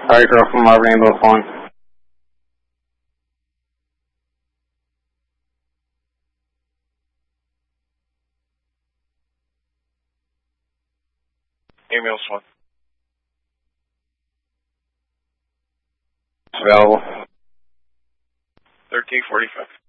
Sorry, girl from Rainbow Fawn. Email Swan. Available. 1345.